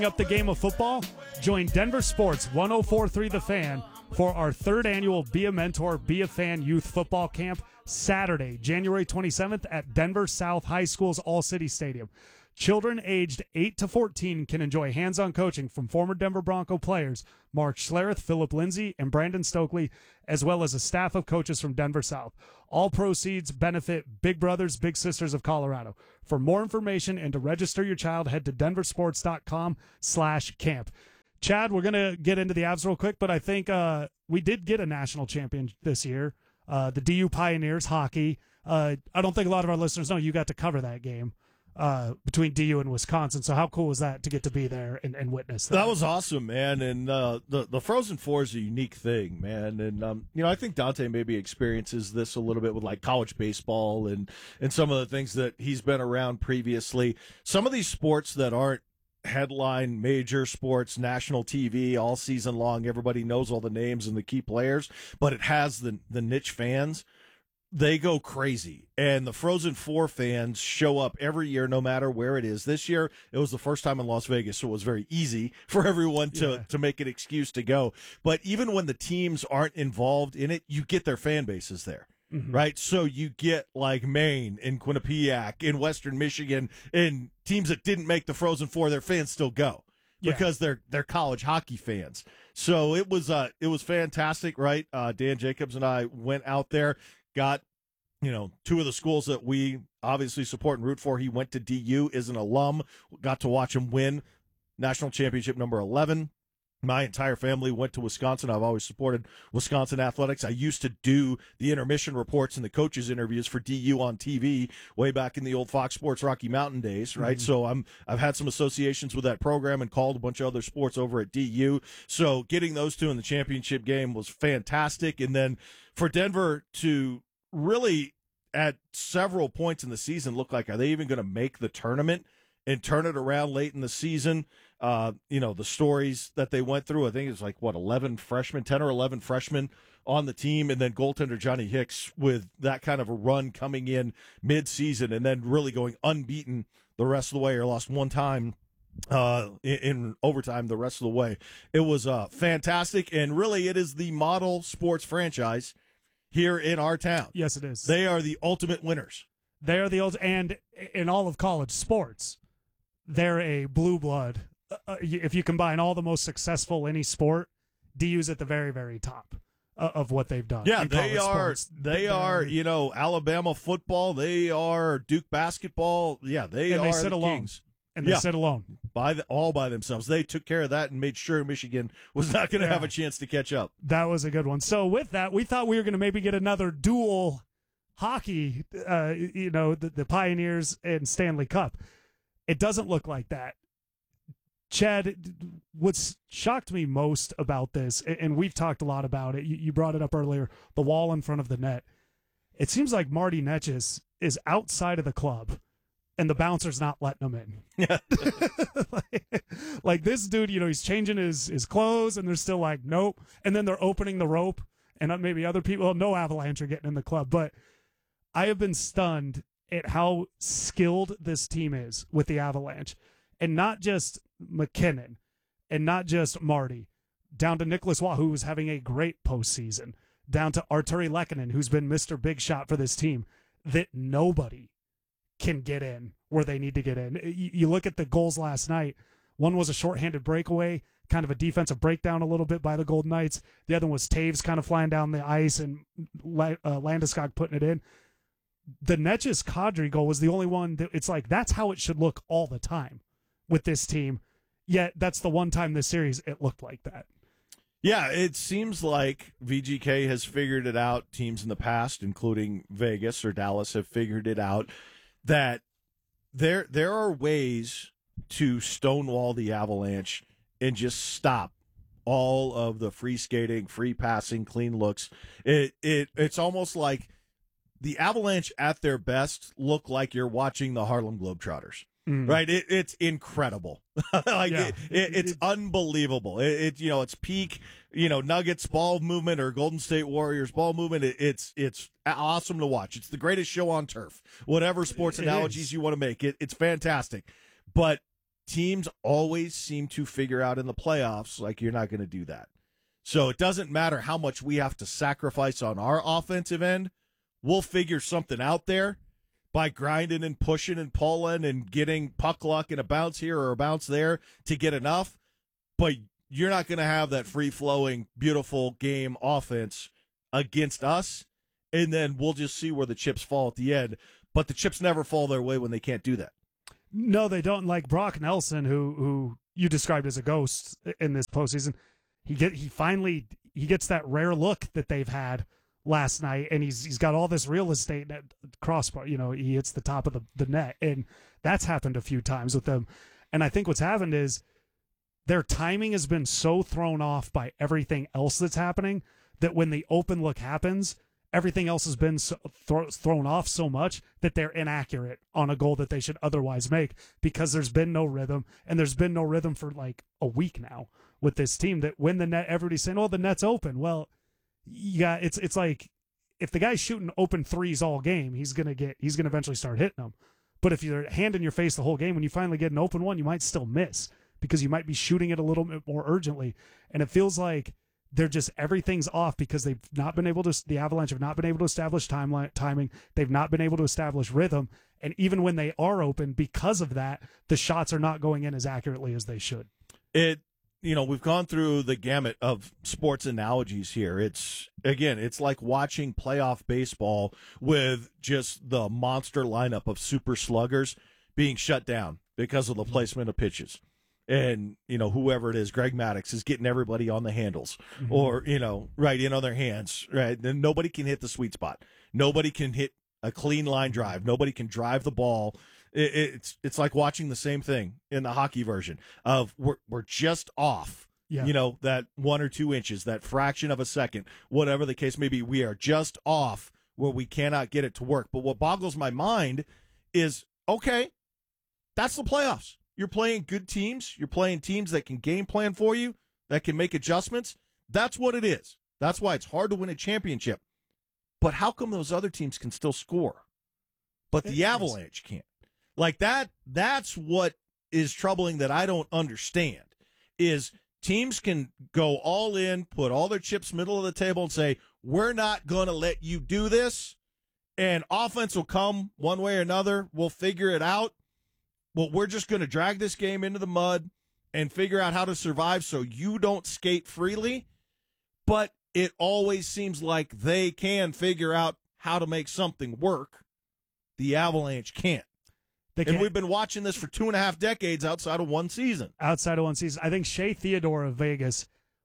Up the game of football, join Denver Sports 104.3 The Fan for our third annual Be a Mentor, Be a Fan Youth Football Camp Saturday, January 27th at Denver South High School's All-City Stadium. Children aged 8 to 14 can enjoy hands-on coaching from former Denver Bronco players Mark Schlereth, Philip Lindsay, and Brandon Stokely, as well as a staff of coaches from Denver South. All proceeds benefit Big Brothers Big Sisters of Colorado. For more information and to register your child, head to denversports.com/camp. Chad, we're going to get into the Avs real quick, but I think we did get a national champion this year, the DU Pioneers hockey. I don't think a lot of our listeners know you got to cover that game between DU and Wisconsin. So how cool was that to get to be there and witness that? That was awesome, man. And the Frozen Four is a unique thing, man. And I think Dante maybe experiences this a little bit with like college baseball and some of the things that he's been around previously. Some of these sports that aren't headline major sports, national TV all season long, everybody knows all the names and the key players, but it has the niche fans. They go crazy, and the Frozen Four fans show up every year, no matter where it is. This year, it was the first time in Las Vegas, so it was very easy for everyone to make an excuse to go. But even when the teams aren't involved in it, you get their fan bases there, right? So you get like Maine and Quinnipiac in Western Michigan, and teams that didn't make the Frozen Four, their fans still go. Because they're college hockey fans. So it was fantastic, right? Dan Jacobs and I went out there, got, two of the schools that we obviously support and root for. He went to DU, is an alum, got to watch him win national championship number 11. My entire family went to Wisconsin. I've always supported Wisconsin athletics. I used to do the intermission reports and the coaches interviews for DU on TV way back in the old Fox Sports Rocky Mountain days, right? So I've had some associations with that program and called a bunch of other sports over at DU. So getting those two in the championship game was fantastic. And then for Denver to really at several points in the season look like, are they even going to make the tournament and turn it around late in the season? The stories that they went through, I think it's like, 10 or 11 freshmen on the team, and then goaltender Johnny Hicks with that kind of a run coming in mid-season and then really going unbeaten the rest of the way, or lost one time in overtime the rest of the way. It was fantastic, and really it is the model sports franchise here in our town. Yes, it is. They are the ultimate winners. They're the old, and in all of college sports, they're a blue blood. If you combine all the most successful any sport, DU's at the very, very top of what they've done. Yeah, they are. They are. Alabama football. They are Duke basketball. Yeah, they are. They sit the alone. Kings. And they sit alone all by themselves. They took care of that and made sure Michigan was not going to have a chance to catch up. That was a good one. So with that, we thought we were going to maybe get another dual hockey, the Pioneers and Stanley Cup. It doesn't look like that. Chad, what's shocked me most about this, and we've talked a lot about it, you brought it up earlier, the wall in front of the net. It seems like Marty Netjes is outside of the club, and the bouncer's not letting him in. like this dude, he's changing his clothes, and they're still like, nope. And then they're opening the rope, and maybe other people, no Avalanche are getting in the club. But I have been stunned at how skilled this team is with the Avalanche. And not just McKinnon, and not just Marty, down to Nicholas Waugh, who was having a great postseason, down to Arturi Lehkonen, who's been Mr. Big Shot for this team, that nobody can get in where they need to get in. You look at the goals last night. One was a shorthanded breakaway, kind of a defensive breakdown a little bit by the Golden Knights. The other was Taves kind of flying down the ice and Landeskog putting it in. The Netjes Kadri goal was the only one that it's like, that's how it should look all the time with this team. Yet that's the one time this series it looked like that. Yeah, it seems like VGK has figured it out. Teams in the past, including Vegas or Dallas, have figured it out that there are ways to stonewall the Avalanche and just stop all of the free skating, free passing, clean looks. It's almost like the Avalanche at their best look like you're watching the Harlem Globetrotters. Right? It's incredible. It's unbelievable. It's peak, Nuggets ball movement or Golden State Warriors ball movement. It's awesome to watch. It's the greatest show on turf. Whatever sports analogies you want to make, it's fantastic. But teams always seem to figure out in the playoffs, like, you're not going to do that. So it doesn't matter how much we have to sacrifice on our offensive end. We'll figure something out there by grinding and pushing and pulling and getting puck luck and a bounce here or a bounce there to get enough. But you're not going to have that free-flowing, beautiful game offense against us, and then we'll just see where the chips fall at the end. But the chips never fall their way when they can't do that. No, they don't. Like Brock Nelson, who you described as a ghost in this postseason, he gets that rare look that they've had last night, and he's got all this real estate at crossbar. You know, he hits the top of the net, and that's happened a few times with them. And I think what's happened is their timing has been so thrown off by everything else that's happening that when the open look happens, everything else has been thrown off so much that they're inaccurate on a goal that they should otherwise make because there's been no rhythm, and there's been no rhythm for like a week now with this team. That when the net, everybody's saying, "Oh, the net's open." Well, yeah, it's like if the guy's shooting open threes all game, he's gonna eventually start hitting them. But if you're hand in your face the whole game, when you finally get an open one, you might still miss because you might be shooting it a little bit more urgently, and it feels like they're just everything's off because the Avalanche have not been able to establish timing. They've not been able to establish rhythm. And even when they are open, because of that, the shots are not going in as accurately as they should. We've gone through the gamut of sports analogies here. It's like watching playoff baseball with just the monster lineup of super sluggers being shut down because of the placement of pitches. And, whoever it is, Greg Maddux is getting everybody on the handles or, right in on their hands, right? Then nobody can hit the sweet spot. Nobody can hit a clean line drive. Nobody can drive the ball. It's like watching the same thing in the hockey version of we're just off, that 1 or 2 inches, that fraction of a second, whatever the case may be. We are just off where we cannot get it to work. But what boggles my mind is, okay, that's the playoffs. You're playing good teams. You're playing teams that can game plan for you, that can make adjustments. That's what it is. That's why it's hard to win a championship. But how come those other teams can still score, but the Avalanche can't? Like that's what is troubling that I don't understand, is teams can go all in, put all their chips middle of the table and say, we're not going to let you do this, and offense will come one way or another. We'll figure it out. Well, we're just going to drag this game into the mud and figure out how to survive so you don't skate freely. But it always seems like they can figure out how to make something work. The Avalanche can't. And we've been watching this for 2.5 decades outside of one season. I think Shea Theodore of Vegas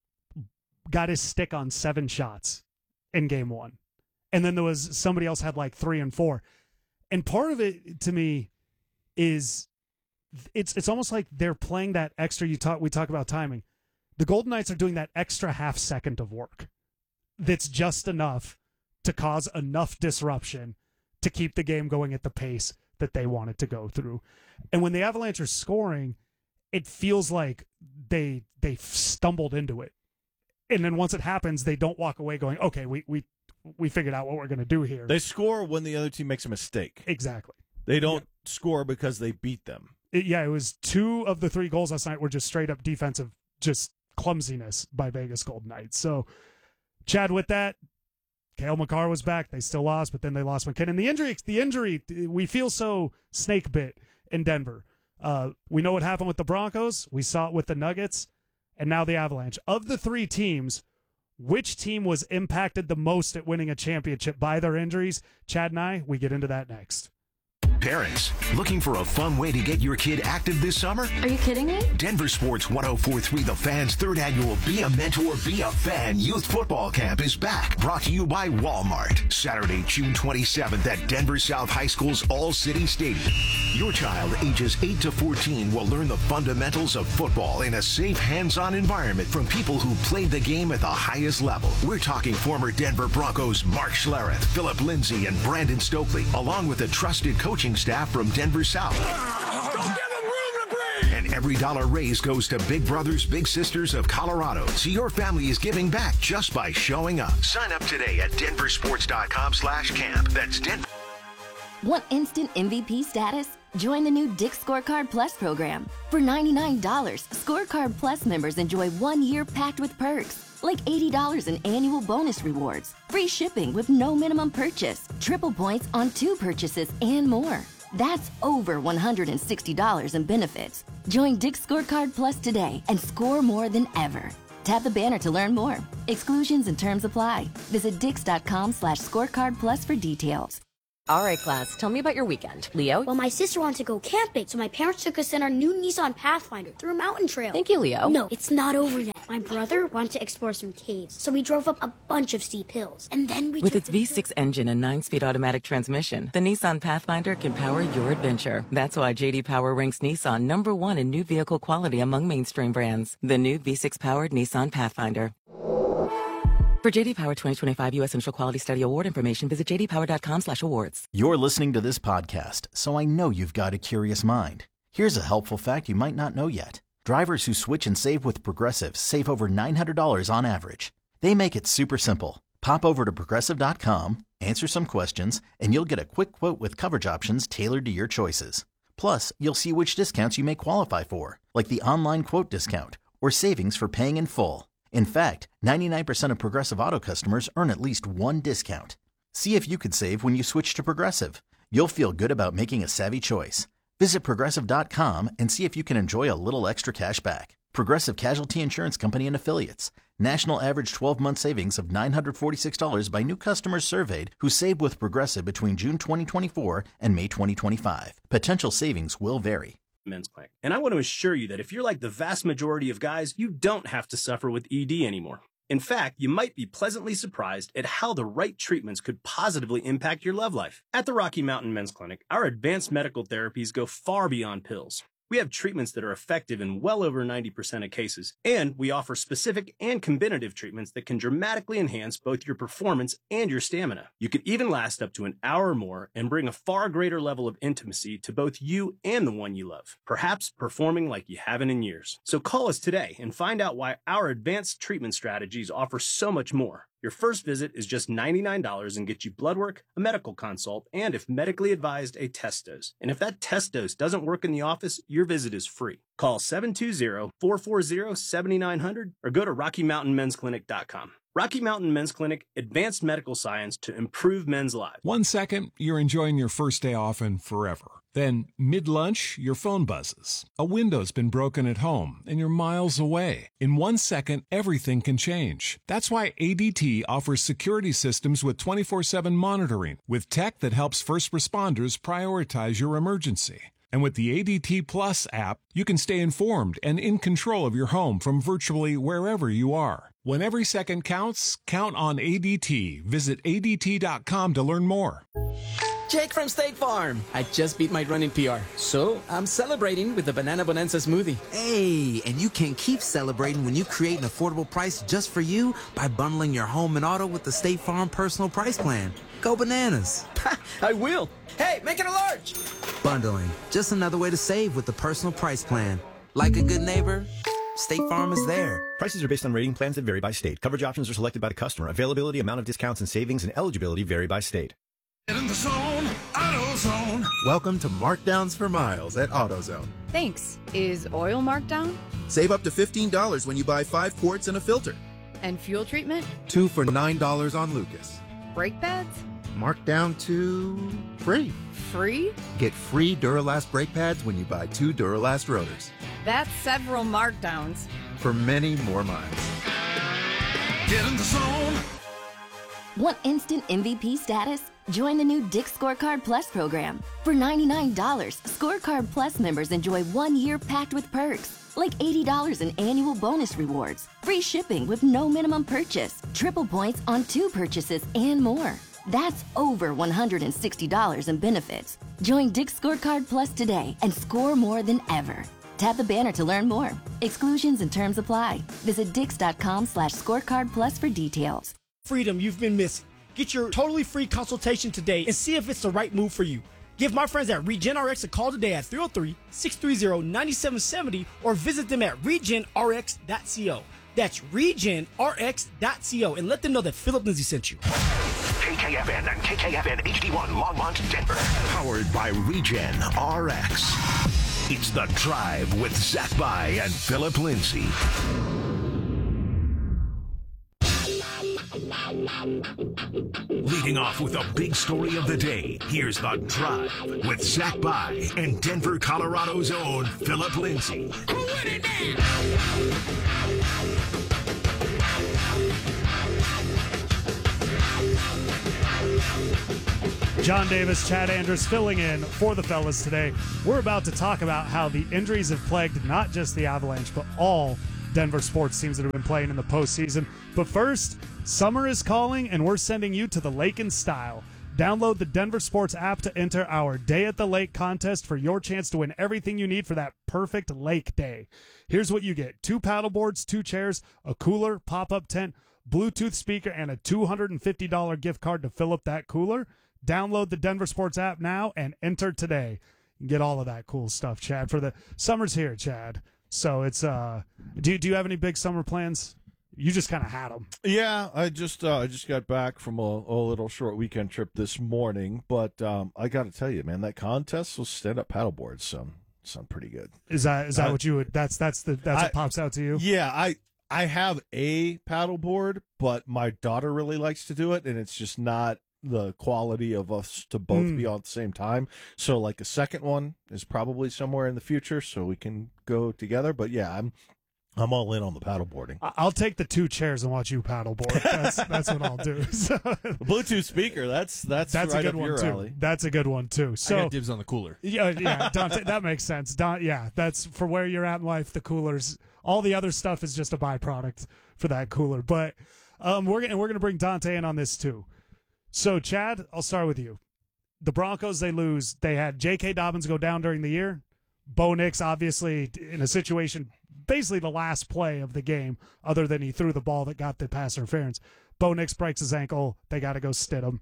got his stick on 7 shots in game 1. And then there was somebody else had like 3 and 4. And part of it to me is it's almost like they're playing that extra. We talk about timing. The Golden Knights are doing that extra half second of work that's just enough to cause enough disruption to keep the game going at the pace that they want it to go through. And when the Avalanche are scoring, it feels like they stumbled into it. And then once it happens, they don't walk away going, okay, we figured out what we're going to do here. They score when the other team makes a mistake. Exactly. They don't score because they beat them. It was 2 of the 3 goals last night were just straight up defensive, just clumsiness by Vegas Golden Knights. So, Chad, with that, Cale Makar was back. They still lost, but then they lost McKinnon. The injury, we feel so snake bit in Denver. We know what happened with the Broncos. We saw it with the Nuggets, and now the Avalanche. Of the 3 teams, which team was impacted the most at winning a championship by their injuries? Chad and I, we get into that next. Parents, looking for a fun way to get your kid active this summer? Are you kidding me? Denver Sports 104.3 The Fan's 3rd annual Be a Mentor, Be a Fan Youth Football Camp is back. Brought to you by Walmart. Saturday, June 27th at Denver South High School's All-City Stadium. Your child, ages 8 to 14, will learn the fundamentals of football in a safe, hands-on environment from people who played the game at the highest level. We're talking former Denver Broncos Mark Schlereth, Philip Lindsay, and Brandon Stokely, along with a trusted coaching staff from Denver South. Don't give them room to breathe! And every dollar raised goes to Big Brothers Big Sisters of Colorado, so your family is giving back just by showing up. Sign up today at denversports.com/camp. That's Denver. Want instant MVP status? Join the new Dick's Scorecard Plus program. For $99, Scorecard Plus members enjoy 1 year packed with perks, like $80 in annual bonus rewards, free shipping with no minimum purchase, triple points on 2 purchases, and more. That's over $160 in benefits. Join Dick's Scorecard Plus today and score more than ever. Tap the banner to learn more. Exclusions and terms apply. Visit dix.com/scorecardplus for details. All right, class, tell me about your weekend. Leo? Well, my sister wanted to go camping, so my parents took us in our new Nissan Pathfinder through a mountain trail. Thank you, Leo. No, it's not over yet. My brother wanted to explore some caves, so we drove up a bunch of steep hills. And then we With its V6 engine and 9-speed automatic transmission, the Nissan Pathfinder can power your adventure. That's why J.D. Power ranks Nissan #1 in new vehicle quality among mainstream brands. The new V6-powered Nissan Pathfinder. For J.D. Power 2025 U.S. Initial Quality Study Award information, visit jdpower.com/awards. You're listening to this podcast, so I know you've got a curious mind. Here's a helpful fact you might not know yet. Drivers who switch and save with Progressive save over $900 on average. They make it super simple. Pop over to Progressive.com, answer some questions, and you'll get a quick quote with coverage options tailored to your choices. Plus, you'll see which discounts you may qualify for, like the online quote discount or savings for paying in full. In fact, 99% of Progressive Auto customers earn at least one discount. See if you could save when you switch to Progressive. You'll feel good about making a savvy choice. Visit Progressive.com and see if you can enjoy a little extra cash back. Progressive Casualty Insurance Company and Affiliates. National average 12-month savings of $946 by new customers surveyed who saved with Progressive between June 2024 and May 2025. Potential savings will vary. Men's Clinic. And I want to assure you that if you're like the vast majority of guys, you don't have to suffer with ED anymore. In fact, you might be pleasantly surprised at how the right treatments could positively impact your love life. At the Rocky Mountain Men's Clinic, our advanced medical therapies go far beyond pills. We have treatments that are effective in well over 90% of cases, and we offer specific and combinative treatments that can dramatically enhance both your performance and your stamina. You could even last up to an hour or more and bring a far greater level of intimacy to both you and the one you love, perhaps performing like you haven't in years. So call us today and find out why our advanced treatment strategies offer so much more. Your first visit is just $99 and gets you blood work, a medical consult, and if medically advised, a test dose. And if that test dose doesn't work in the office, your visit is free. Call 720-440-7900 or go to RockyMountainMen'sClinic.com. Rocky Mountain Men's Clinic, advanced medical science to improve men's lives. 1 second, you're enjoying your first day off and forever. Then, mid-lunch, your phone buzzes. A window's been broken at home, and you're miles away. In 1 second, everything can change. That's why ADT offers security systems with 24/7 monitoring, with tech that helps first responders prioritize your emergency. And with the ADT Plus app, you can stay informed and in control of your home from virtually wherever you are. When every second counts, count on ADT. Visit ADT.com to learn more. Jake from State Farm. I just beat my running PR, so I'm celebrating with the Banana Bonanza smoothie. Hey, and you can keep celebrating when you create an affordable price just for you by bundling your home and auto with the State Farm Personal Price Plan. Go bananas. I will. Hey, make it a large. Bundling, just another way to save with the Personal Price Plan. Like a good neighbor, State Farm is there. Prices are based on rating plans that vary by state. Coverage options are selected by the customer. Availability, amount of discounts and savings, and eligibility vary by state. In the zone, AutoZone. Welcome to Markdowns for Miles at AutoZone. Thanks. Is oil marked down? Save up to $15 when you buy 5 quarts and a filter. And fuel treatment? 2 for $9 on Lucas. Brake pads? Marked down to free. Free? Get free Duralast brake pads when you buy 2 Duralast rotors. That's several markdowns. For many more miles. Get in the zone. Want instant MVP status? Join the new Dick's Scorecard Plus program. For $99, Scorecard Plus members enjoy 1 year packed with perks, like $80 in annual bonus rewards, free shipping with no minimum purchase, triple points on 2 purchases, and more. That's over $160 in benefits. Join Dick's Scorecard Plus today and score more than ever. Tap the banner to learn more. Exclusions and terms apply. Visit dix.com/scorecardplus for details. Freedom you've been missing. Get your totally free consultation today and see if it's the right move for you. Give my friends at RegenRx a call today at 303-630-9770 or visit them at regenrx.co. That's regenrx.co and let them know that Philip Lindsay sent you. KKFN and KKFN HD1 Longmont, Denver. Powered by Regen RX. It's The Drive with Zach By and Philip Lindsay. Leading off with the big story of the day, here's The Drive with Zach By and Denver, Colorado's own Philip Lindsay. John Davis, Chad Andrews filling in for the fellas today. We're about to talk about how the injuries have plagued not just the Avalanche, but all Denver sports teams that have been playing in the postseason. But first, summer is calling, and we're sending you to the lake in style. Download the Denver Sports app to enter our Day at the Lake contest for your chance to win everything you need for that perfect lake day. Here's what you get: 2 paddle boards, 2 chairs, a cooler, pop-up tent, Bluetooth speaker, and a $250 gift card to fill up that cooler. Download the Denver Sports app now and enter today. You can get all of that cool stuff, Chad. For the summer's here, Chad. So it's do you have any big summer plans? You just kind of had them. Yeah, I just got back from a little short weekend trip this morning, but I got to tell you, man, that contest was stand-up paddleboards sound pretty good. Is that what you would? That's what pops out to you? Yeah, I have a paddleboard, but my daughter really likes to do it, and it's just not the quality of us to both be on at the same time. So like a second one is probably somewhere in the future, so we can go together. But yeah, I'm all in on the paddleboarding. I'll take the 2 chairs and watch you paddleboard. That's what I'll do. So, Bluetooth speaker. That's right a good up one your too. alley. That's a good one too. So I got dibs on the cooler. Yeah, Dante, that makes sense. That's for where you're at in life. The coolers, all the other stuff is just a byproduct for that cooler. But we're gonna bring Dante in on this too. So, Chad, I'll start with you. The Broncos, they lose. They had J.K. Dobbins go down during the year. Bo Nix, obviously, in a situation, basically the last play of the game, other than he threw the ball that got the pass interference. Bo Nix breaks his ankle. They got to go Stidham.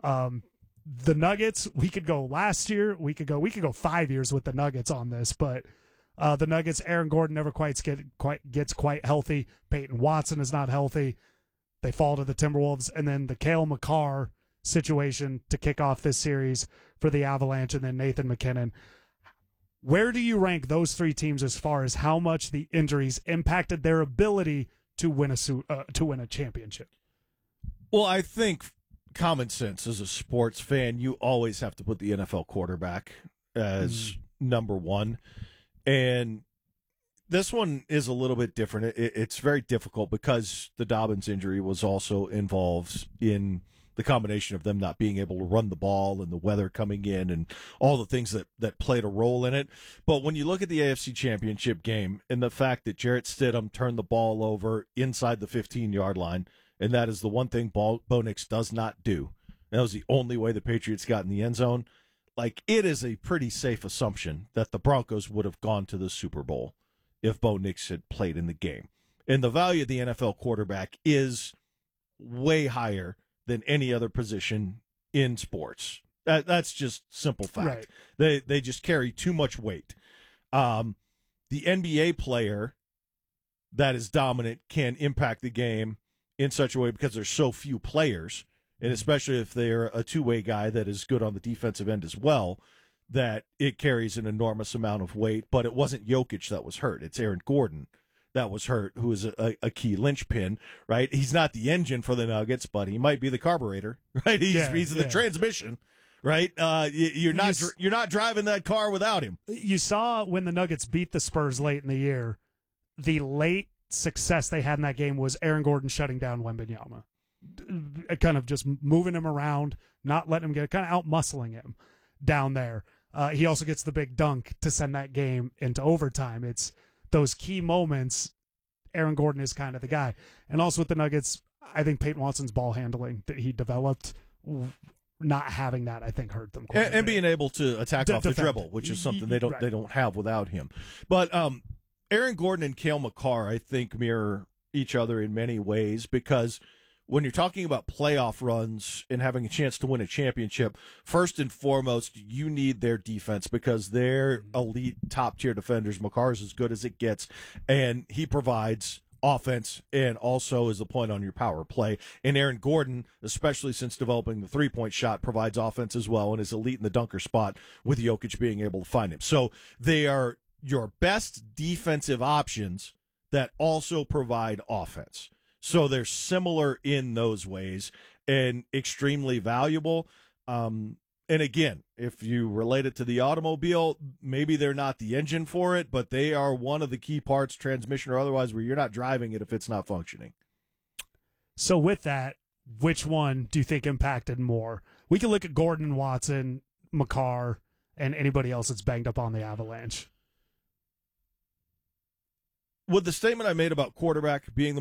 The Nuggets, we could go last year. We could go 5 years with the Nuggets on this, but the Nuggets, Aaron Gordon never gets quite healthy. Peyton Watson is not healthy. They fall to the Timberwolves, and then the Cale Makar situation to kick off this series for the Avalanche, and then Nathan McKinnon. Where do you rank those 3 teams as far as how much the injuries impacted their ability to win a championship? Well, I think common sense as a sports fan, you always have to put the NFL quarterback as number one, and this one is a little bit different. It's very difficult because the Dobbins injury was also involved in the combination of them not being able to run the ball and the weather coming in and all the things that played a role in it. But when you look at the AFC Championship game and the fact that Jarrett Stidham turned the ball over inside the 15-yard line, and that is the one thing Bo Nix does not do. That was the only way the Patriots got in the end zone. Like, it is a pretty safe assumption that the Broncos would have gone to the Super Bowl if Bo Nix had played in the game. And the value of the NFL quarterback is way higher than any other position in sports. That's just simple fact. Right. They just carry too much weight. The NBA player that is dominant can impact the game in such a way because there's so few players, and especially if they're a two-way guy that is good on the defensive end as well, that it carries an enormous amount of weight. But it wasn't Jokic that was hurt. It's Aaron Gordon that was hurt, who is a key linchpin, right? He's not the engine for the Nuggets, but he might be the carburetor, right? He's the transmission, right? You're not driving that car without him. You saw when the Nuggets beat the Spurs late in the year, the late success they had in that game was Aaron Gordon shutting down Wembanyama, kind of just moving him around, not letting him get, kind of out-muscling him down there. He also gets the big dunk to send that game into overtime. It's those key moments. Aaron Gordon is kind of the guy. And also with the Nuggets, I think Peyton Watson's ball handling that he developed, not having that, I think, hurt them quite a bit. And being able to attack off the dribble, which is something they don't have without him. But Aaron Gordon and Cale Makar, I think, mirror each other in many ways, because when you're talking about playoff runs and having a chance to win a championship, first and foremost, you need their defense, because they're elite top-tier defenders. Makar's as good as it gets, and he provides offense and also is the point on your power play. And Aaron Gordon, especially since developing the three-point shot, provides offense as well and is elite in the dunker spot with Jokic being able to find him. So they are your best defensive options that also provide offense. So they're similar in those ways and extremely valuable. And again, if you relate it to the automobile, maybe they're not the engine for it, but they are one of the key parts, transmission or otherwise, where you're not driving it if it's not functioning. So with that, which one do you think impacted more? We can look at Gordon, Watson, McCarr, and anybody else that's banged up on the Avalanche. With the statement I made about quarterback being the